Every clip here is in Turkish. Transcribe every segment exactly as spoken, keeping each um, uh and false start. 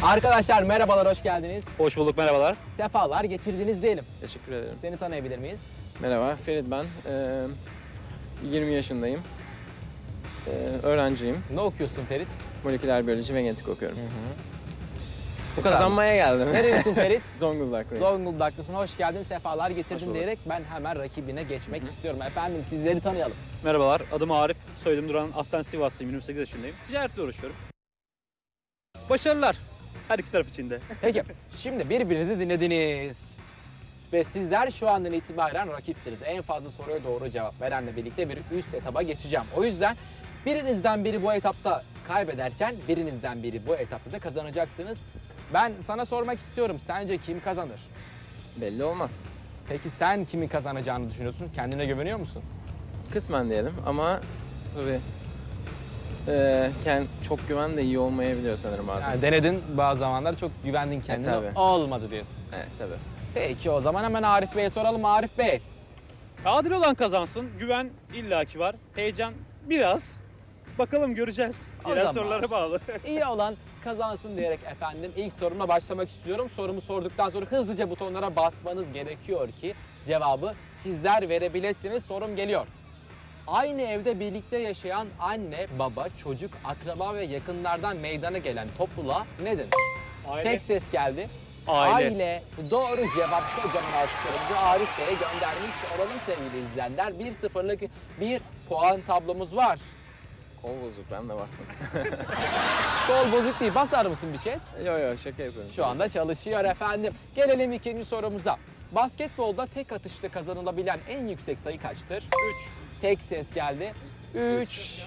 Arkadaşlar merhabalar, hoş geldiniz. Hoş bulduk, merhabalar. Sefalar getirdiniz diyelim. Teşekkür ederim. Seni tanıyabilir miyiz? Merhaba, Ferit ben. Ee, yirmi yaşındayım. Ee, öğrenciyim. Ne okuyorsun Ferit? Moleküler biyoloji ve genetik okuyorum. Hı hı. Bu kazanmaya geldim. Nerelisin Ferit? Zonguldaklıyım. Zonguldak'lısın, hoş geldin, sefalar Hoş getirdin bulduk. diyerek ben hemen rakibine geçmek Hı -hı. istiyorum. Efendim sizleri tanıyalım. Merhabalar, adım Arif, soyadım Duran, aslen Sivaslıyım, yirmi sekiz yaşındayım. Ticaretle uğraşıyorum. Başarılar her iki taraf için de. Peki, şimdi birbirinizi dinlediniz. Ve sizler şu andan itibaren rakipsiniz. En fazla soruya doğru cevap verenle birlikte bir üst etaba geçeceğim. O yüzden birinizden biri bu etapta kaybederken birinizden biri bu etapta da kazanacaksınız. Ben sana sormak istiyorum. Sence kim kazanır? Belli olmaz. Peki sen kimin kazanacağını düşünüyorsun? Kendine güveniyor musun? Kısmen diyelim ama tabii e, kend, çok güven de iyi olmayabiliyor sanırım bazen. Yani denedin bazı zamanlar, çok güvendin kendine, E, tabii. olmadı diyorsun. Evet tabii. Peki o zaman hemen Arif Bey'e soralım. Arif Bey. Adil olan kazansın, güven illaki var, heyecan biraz. Bakalım göreceğiz. O Gelen zaman. sorulara bağlı. İyi olan kazansın diyerek efendim ilk sorumla başlamak istiyorum. Sorumu sorduktan sonra hızlıca butonlara basmanız gerekiyor ki cevabı sizler verebilirsiniz. Sorum geliyor. Aynı evde birlikte yaşayan anne, baba, çocuk, akraba ve yakınlardan meydana gelen topluluğa ne denir? Aile. Tek ses geldi. Aile. Aile. Doğru cevap. Kocaman alkışlarımızı Arif Bey'e göndermiş olalım sevgili izleyenler. bir sıfırlık bir puan tablomuz var. Kol bozuk, ben de bastım. Kol bozuk değil. Basar mısın bir kez? Yo yo, şaka yapıyorum. Şu anda çalışıyor efendim. Gelelim ikinci sorumuza. Basketbolda tek atışta kazanılabilen en yüksek sayı kaçtır? üç. Tek ses geldi. üç.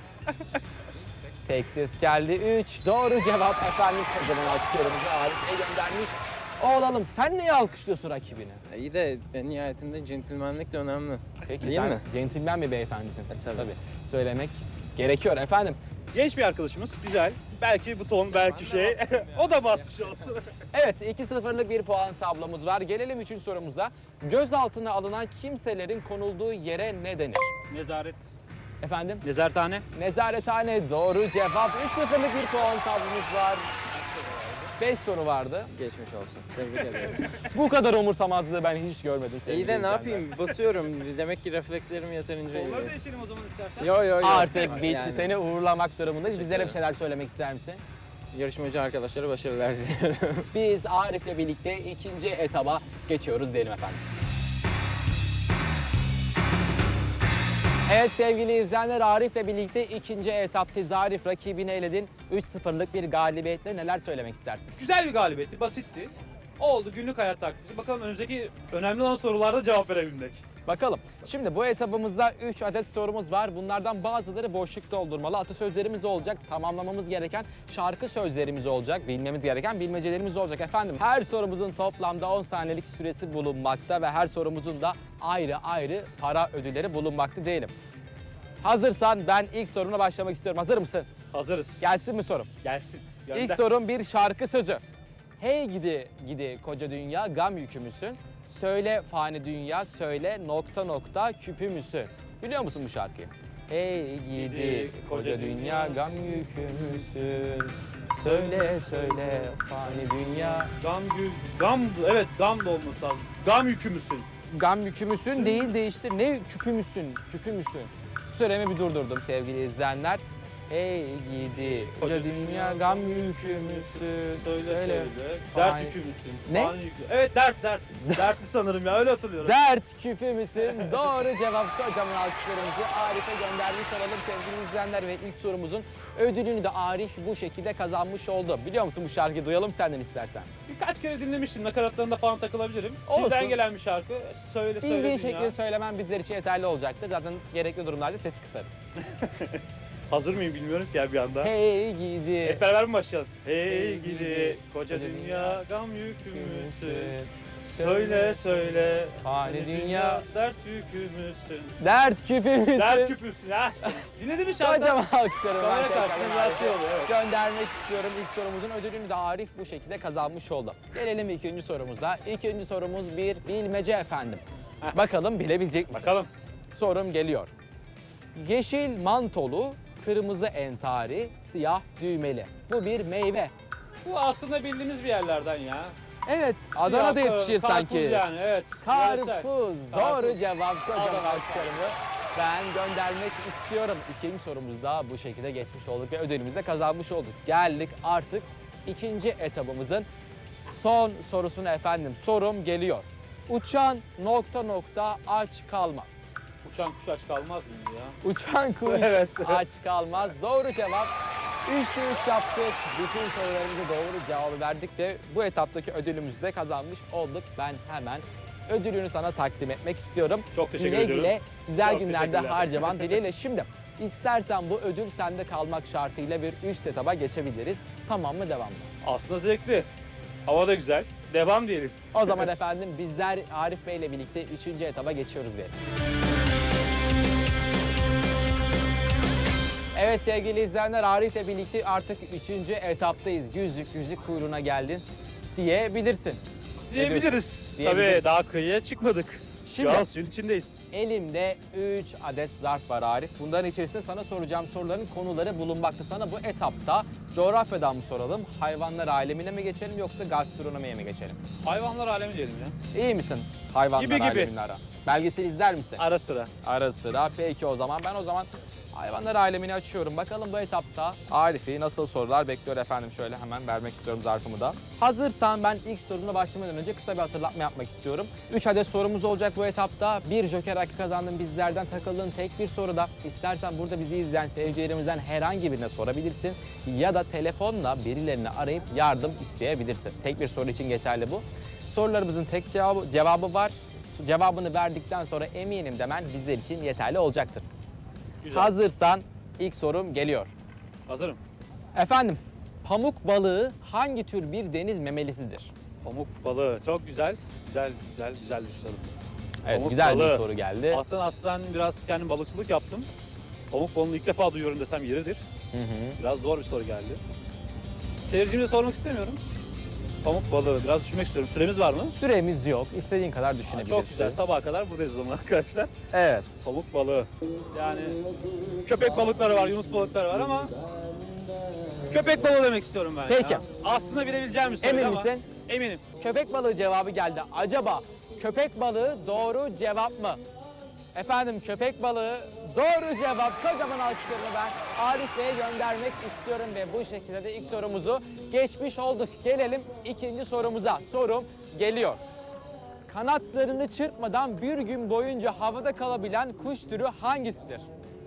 Tek ses geldi. üç. Doğru cevap efendim. Kocaman alkışlarımızı Arif'e göndermiş olalım. Sen niye alkışlıyorsun rakibini? E, İyi de en nihayetinde centilmenlik de önemli. Peki Değil sen mi? centilmen bir beyefendisin. E, tabii. Tabii. Söylemek gerekiyor efendim. Genç bir arkadaşımız, güzel. Belki buton, belki şey. O da basmış olsun. Evet, iki sıfırlık bir puan tablomuz var. Gelelim üçüncü sorumuza. Gözaltına alınan kimselerin konulduğu yere ne denir? Nezaret. Efendim? Nezarethane. Nezarethane doğru cevap. üç sıfırlık bir puan tablomuz var. beş soru vardı. Geçmiş olsun. Tebrik ederim. Bu kadar umursamazlığı ben hiç görmedim. İyi de ne yapayım? Basıyorum. Demek ki reflekslerim yeterince iyi. Onları değişelim o zaman istersen. Yo yo yo. Artık bitti. Yani Seni uğurlamak durumundayız. Teşekkür Bizlere bir ederim. şeyler söylemek ister misin? Yarışmacı arkadaşlara başarılar diliyorum. Biz Arif'le birlikte ikinci etaba geçiyoruz diyelim efendim. Evet sevgili izleyenler, Arif'le birlikte ikinci etaptayız. Arif, rakibini eledin. üç sıfırlık bir galibiyetle neler söylemek istersin? Güzel bir galibiyetti, basitti. Oldu, günlük hayat taklidi. Bakalım önümüzdeki önemli olan sorularda cevap verebilmek. Bakalım. Şimdi bu etabımızda üç adet sorumuz var. Bunlardan bazıları boşluk doldurmalı. Atasözlerimiz olacak. Tamamlamamız gereken şarkı sözlerimiz olacak. Bilmemiz gereken bilmecelerimiz olacak efendim. Her sorumuzun toplamda on saniyelik süresi bulunmakta ve her sorumuzun da ayrı ayrı para ödülleri bulunmakta diyelim. Hazırsan ben ilk sorumla başlamak istiyorum. Hazır mısın? Hazırız. Gelsin mi sorum? Gelsin. Gönder. İlk sorum bir şarkı sözü. Hey gidi gidi koca dünya gam yükü müsün? Söyle fani dünya söyle nokta nokta küpü müsün? Biliyor musun bu şarkıyı? Hey gidi koca dünya gam yükü müsün? Söyle söyle fani dünya. Gam gül, gam, evet gam da olması lazım. Gam yükü müsün? Gam yükü müsün değil değiştir. Ne küpü müsün? Küpü müsün? Süremi bir durdurdum sevgili izleyenler. Hey gidi koca dünya gam yükü müsün? Söyle söyle. Fani- Dert yükü müsün? Ne? Fani yükü. Evet dert dert. Dertli sanırım ya, öyle hatırlıyorum. Dert küpü müsün? Doğru cevap. Kocaman alkışlarımızı Arif'e göndermiş olalım sevgili izleyenler ve ilk sorumuzun ödülünü de Arif bu şekilde kazanmış oldu. Biliyor musun bu şarkıyı? Duyalım senden istersen. Birkaç kere dinlemiştim, nakaratlarında falan takılabilirim. Olsun. Sizden gelen bir şarkı. Söyle söyle Bildiğin dünya. şekilde söylemen bizler için yeterli olacaktır. Zaten gerekli durumlarda sesi kısarız. Hazır mıyım bilmiyorum ki ya bir anda. Hey gidi. Hep beraber mi başlayalım? Hey gidi koca dünya gam yükü müsün? Söyle söyle Fani dünya. dert yükü müsün? Dert küpü müsün? Dert küpüsün ha. Dinledin mi şarkıyı? Kocaman alkışlarımı Kamera ben tekrardan karşısında biraz Arif'e şey oluyor, evet. göndermek istiyorum. İlk sorumuzun ödülünü de Arif bu şekilde kazanmış oldu. Gelelim ikinci sorumuza. İkinci sorumuz bir bilmece efendim. Heh. Bakalım bilebilecek misin? Bakalım. Sorum geliyor. Yeşil mantolu, kırmızı entari, siyah düğmeli. Bu bir meyve. Bu aslında bildiğimiz bir yerlerden ya. Evet, Adana'da Siyah, yetişir karpuz sanki. yani, evet. Karpuz. Yöresel. Doğru Karpuz. cevap. Kocaman Adana. alkışlarımı ben göndermek istiyorum. İkinci sorumuzda bu şekilde geçmiş olduk ve ödülümüzü de kazanmış olduk. Geldik artık ikinci etabımızın son sorusuna efendim. Sorum geliyor. Uçan nokta nokta aç kalmaz. Uçan kuş aç kalmaz mı ya? Uçan kuş Evet. aç kalmaz. Doğru cevap. üçte üç yaptık. Bütün sorularımıza doğru cevabı verdik ve bu etaptaki ödülümüzü de kazanmış olduk. Ben hemen ödülünü sana takdim etmek istiyorum. Çok teşekkür güle ediyorum. Güle güzel Çok günlerde teşekkürler. harcaman dileğiyle. Şimdi istersen bu ödül sende kalmak şartıyla bir üst etaba geçebiliriz. Tamam mı, devam mı? Aslında zevkli. Hava da güzel. Devam diyelim. O zaman efendim bizler Arif Bey ile birlikte üçüncü etaba geçiyoruz diyelim. Evet sevgili izleyenler, Arif'le birlikte artık üçüncü etaptayız. Yüzük yüzük kuyruğuna geldin diyebilirsin. Diyebiliriz. Diyebiliriz. Tabii daha kıyıya çıkmadık. Şimdi- Şu an suyun içindeyiz. Elimde üç adet zarf var Arif. Bunların içerisinde sana soracağım soruların konuları bulunmakta. Sana bu etapta coğrafyadan mı soralım, hayvanlar alemine mi geçelim yoksa gastronomiye mi geçelim? Hayvanlar alemi diyelim ya. İyi misin hayvanlar Gibi gibi. aleminde ara? Belgesel izler misin? Ara sıra. Ara sıra. Peki o zaman ben o zaman hayvanlar alemini açıyorum. Bakalım bu etapta Arif'i nasıl sorular bekliyor efendim. Şöyle hemen vermek istiyorum zarfımı da. Hazırsan ben ilk soruna başlamadan önce kısa bir hatırlatma yapmak istiyorum. üç adet sorumuz olacak bu etapta. Bir joker hakkı kazandın bizlerden, takıldığın tek bir soruda. İstersen burada bizi izleyen seyircilerimizden herhangi birine sorabilirsin. Ya da telefonla birilerini arayıp yardım isteyebilirsin. Tek bir soru için geçerli bu. Sorularımızın tek cevabı, cevabı var. Cevabını verdikten sonra eminim demen bizler için yeterli olacaktır. Güzel. Hazırsan ilk sorum geliyor. Hazırım. Efendim, pamuk balığı hangi tür bir deniz memelisidir? Pamuk balığı. Çok güzel. Güzel, güzel, güzel bir soru. Evet, Pamuk güzel balığı. bir soru geldi. Aslında aslen biraz kendim balıkçılık yaptım. Pamuk balığını ilk defa duyuyorum desem yeridir. Hı hı. Biraz zor bir soru geldi. Seyircimize sormak istemiyorum. Pamuk balığı. Biraz düşünmek istiyorum. Süremiz var mı? Süremiz yok. İstediğin kadar Ha, düşünebilirsin. çok güzel. Sabaha kadar buradayız o zaman arkadaşlar. Evet. Pamuk balığı. Yani köpek balıkları var, yunus balıkları var ama köpek balığı demek istiyorum ben Peki. ya. Aslında bilebileceğim bir soru Emin ama misin? eminim. Köpek balığı cevabı geldi. Acaba köpek balığı doğru cevap mı? Efendim köpek balığı doğru cevap. Kocaman alkışlarımı ben Arif Bey'e göndermek istiyorum ve bu şekilde de ilk sorumuzu geçmiş olduk. Gelelim ikinci sorumuza. Sorum geliyor. Kanatlarını çırpmadan bir gün boyunca havada kalabilen kuş türü hangisidir?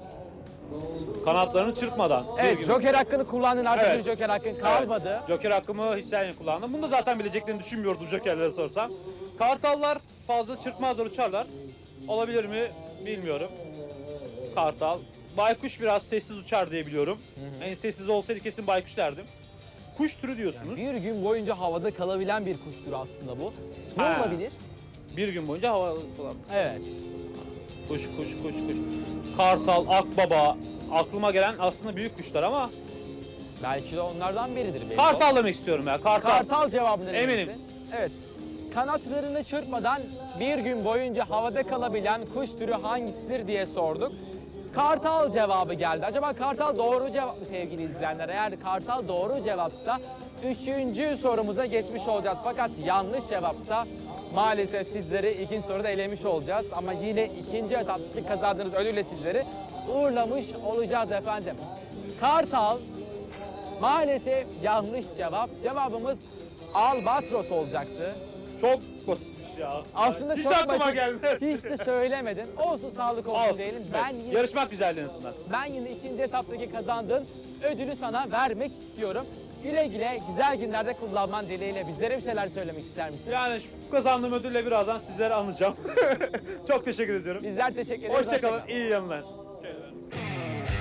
Kanatlarını çırpmadan. bir Evet, gün- joker hakkını kullandın, artık Evet. bir joker hakkın kalmadı. Evet, Joker hakkımı hiç yani kullandım. Bunu da zaten bileceklerini düşünmüyordum jokerlere sorsam. Kartallar fazla çırpmazlar, uçarlar. Olabilir mi bilmiyorum. Kartal. Baykuş biraz sessiz uçar diye biliyorum. En sessiz olsaydı kesin baykuş derdim. Kuş türü diyorsunuz. Bir gün boyunca havada kalabilen bir kuş türü aslında bu. Ne Ha. olabilir? Bir gün boyunca hava falan. Evet. Kuş, kuş, kuş, kuş. Kartal, akbaba. Aklıma gelen aslında büyük kuşlar ama Belki de onlardan biridir. belki. kartal demek istiyorum ya. Kartal. Kartal cevabını verir Eminim. misin? Evet. Kanatlarını çırpmadan bir gün boyunca havada kalabilen kuş türü hangisidir diye sorduk. Kartal cevabı geldi. Acaba kartal doğru cevap mı sevgili izleyenler? Eğer kartal doğru cevapsa üçüncü sorumuza geçmiş olacağız. Fakat yanlış cevapsa maalesef sizleri ikinci soruda elemiş olacağız. Ama yine ikinci etaptaki kazandığınız ödülle sizleri uğurlamış olacağız efendim. Kartal maalesef yanlış cevap. Cevabımız albatros olacaktı. Çok basitmiş ya aslında. Aslında Hiç çok aklıma basit. gelmez. Hiç de söylemedin. Olsun, sağlık olsun, Olsun, diyelim. kısmet. Ben yine, Yarışmak güzeldi en azından. ben yine ikinci etaptaki kazandığın ödülü sana vermek istiyorum. Güle güle, güzel günlerde kullanman dileğiyle. Bizlere bir şeyler söylemek ister misin? Yani şu kazandığım ödülle birazdan sizlere anacağım. Çok teşekkür ediyorum. Bizler teşekkür ederiz. Hoşçakalın, Hoşça kal. iyi yanlar.